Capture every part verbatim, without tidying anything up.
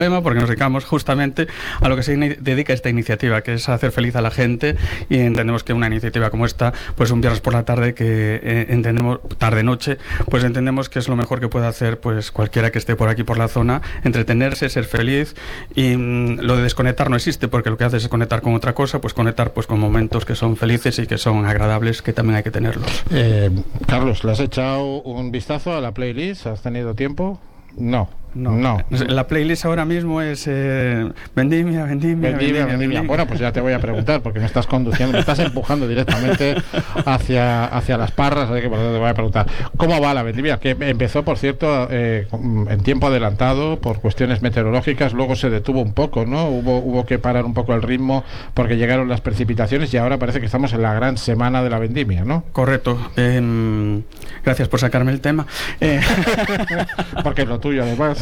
porque nos dedicamos justamente a lo que se dedica esta iniciativa, que es hacer feliz a la gente, y entendemos que una iniciativa como esta, pues un viernes por la tarde, que eh, entendemos, tarde-noche, pues entendemos que es lo mejor que puede hacer pues cualquiera que esté por aquí por la zona, entretenerse, ser feliz, y mmm, lo de desconectar no existe, porque lo que hace es conectar con otra cosa, pues conectar pues con momentos que son felices y que son agradables, que también hay que tenerlos. Eh, Carlos, ¿le has echado un vistazo a la playlist? ¿Has tenido tiempo? No. No. no, la playlist ahora mismo es eh, vendimia, vendimia, vendimia, vendimia, vendimia. Bueno, pues ya te voy a preguntar, porque me estás conduciendo, me estás empujando directamente hacia, hacia las parras, así que por eso te voy a preguntar. ¿Cómo va la vendimia? Que empezó, por cierto, eh, en tiempo adelantado por cuestiones meteorológicas, luego se detuvo un poco, ¿no? Hubo, hubo que parar un poco el ritmo porque llegaron las precipitaciones y ahora parece que estamos en la gran semana de la vendimia, ¿no? Correcto. Eh, gracias por sacarme el tema. Eh. Porque es lo tuyo, además.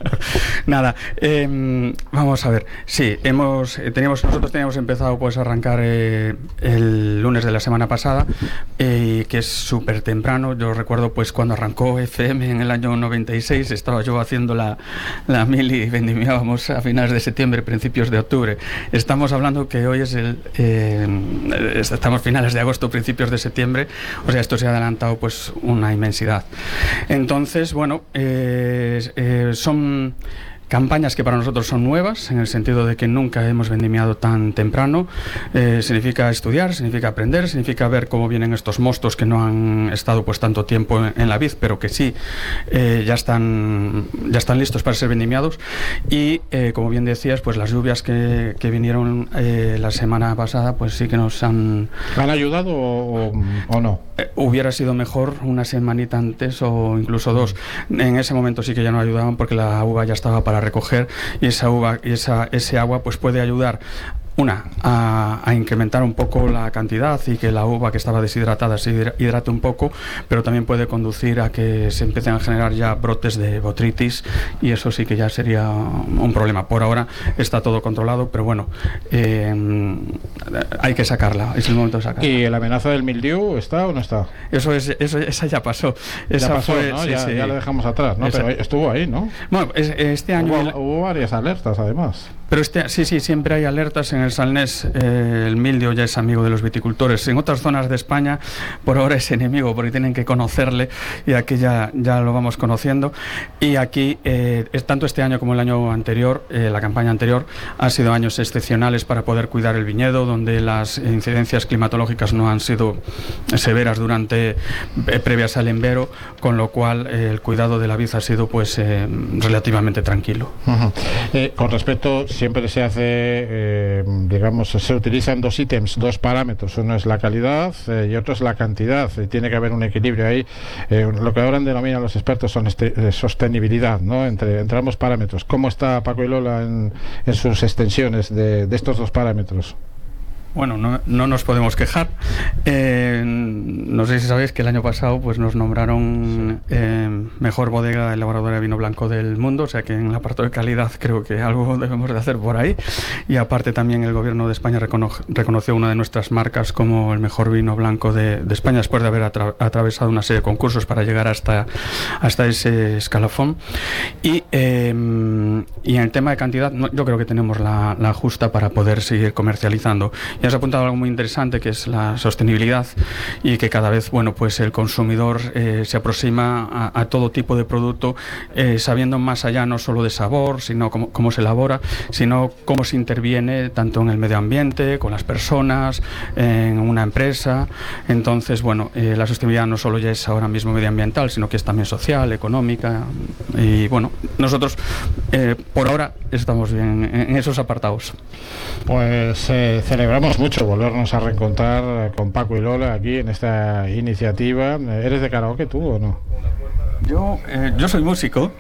Nada, eh, vamos a ver. Sí, hemos eh, teníamos nosotros teníamos empezado pues a arrancar eh, el lunes de la semana pasada, eh, que es súper temprano. Yo recuerdo pues cuando arrancó F M en el año noventa y seis, estaba yo haciendo la, la mili y vendimiábamos a finales de septiembre, principios de octubre. Estamos hablando que hoy es el eh, estamos finales de agosto, principios de septiembre, o sea, esto se ha adelantado pues una inmensidad. Entonces, bueno, eh, eh, son campañas que para nosotros son nuevas, en el sentido de que nunca hemos vendimiado tan temprano. Eh, significa estudiar, significa aprender, significa ver cómo vienen estos mostos que no han estado pues tanto tiempo en, en la vid, pero que sí eh, ya están ya están listos para ser vendimiados. Y eh, como bien decías, pues las lluvias que, que vinieron eh, la semana pasada, pues sí que nos han... ¿Han ayudado o, o no? Eh, hubiera sido mejor una semanita antes o incluso dos. En ese momento sí que ya no ayudaban, porque la uva ya estaba para recoger, y esa uva y esa ese agua pues puede ayudar una a, a incrementar un poco la cantidad y que la uva que estaba deshidratada se hidrate un poco, pero también puede conducir a que se empiecen a generar ya brotes de botrytis, y eso sí que ya sería un problema. Por ahora está todo controlado, pero bueno, eh, hay que sacarla, es el momento de sacarla. ¿Y la amenaza del mildiu está o no está? Eso es, eso esa ya pasó. Esa ya pasó, fue, ¿no? Sí, ya, sí. ya lo dejamos atrás, ¿no? Esa... Pero estuvo ahí, ¿no? Bueno, este año hubo, hubo varias alertas, además. Pero este, sí, sí, siempre hay alertas. En el Salnés eh, el mildio ya es amigo de los viticultores. En otras zonas de España por ahora es enemigo, porque tienen que conocerle, y aquí ya, ya lo vamos conociendo. Y aquí, eh, tanto este año como el año anterior, eh, la campaña anterior, han sido años excepcionales para poder cuidar el viñedo, donde las incidencias climatológicas no han sido severas durante eh, previas al invero, con lo cual eh, el cuidado de la vid ha sido pues eh, relativamente tranquilo. Uh-huh. Eh, con respecto, siempre se hace, eh, digamos, se utilizan dos ítems, dos parámetros. Uno es la calidad eh, y otro es la cantidad. Eh, tiene que haber un equilibrio ahí. Eh, lo que ahora denominan los expertos son este, eh, sostenibilidad, ¿no? Entre, entre ambos parámetros. ¿Cómo está Paco y Lola en, en sus extensiones de, de estos dos parámetros? Bueno, no, no nos podemos quejar. Eh, no sé si sabéis que el año pasado pues nos nombraron eh, mejor bodega elaboradora de vino blanco del mundo, o sea que en el apartado de calidad creo que algo debemos de hacer por ahí. Y aparte también el gobierno de España recono reconoció una de nuestras marcas como el mejor vino blanco de, de España, después de haber atra atravesado una serie de concursos para llegar hasta, hasta ese escalafón. Y, eh, y en el tema de cantidad, no, yo creo que tenemos la, la justa para poder seguir comercializando. Ya has apuntado algo muy interesante, que es la sostenibilidad, y que cada vez, bueno, pues el consumidor eh, se aproxima a, a todo tipo de producto, eh, sabiendo más allá no solo de sabor, sino cómo, cómo se elabora, sino cómo se interviene tanto en el medio ambiente, con las personas, en una empresa. Entonces, bueno, eh, la sostenibilidad no solo ya es ahora mismo medioambiental, sino que es también social, económica, y bueno, nosotros eh, por ahora estamos bien en, en esos apartados. Pues eh, celebramos mucho volvernos a reencontrar con Paco y Lola aquí en esta iniciativa. ¿Eres de karaoke tú o no? Yo, eh, yo soy músico,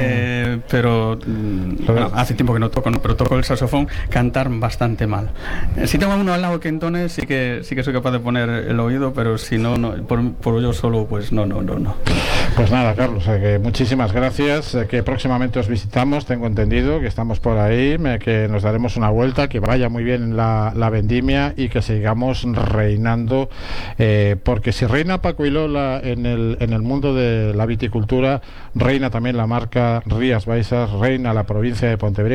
eh, pero mm, bueno, hace tiempo que no toco, ¿no? Pero toco el saxofón, cantar bastante mal. Eh, si tengo uno al lado que entone, sí que sí que soy capaz de poner el oído, pero si no, no por, por yo solo, pues no, no, no, no. Pues nada, Carlos, eh, que muchísimas gracias, eh, que próximamente os visitamos, tengo entendido que estamos por ahí, eh, que nos daremos una vuelta, que vaya muy bien la, la vendimia y que sigamos reinando, eh, porque si reina Paco y Lola en el, en el mundo de la viticultura, reina también la marca Rías Baixas, reina la provincia de Pontevedra.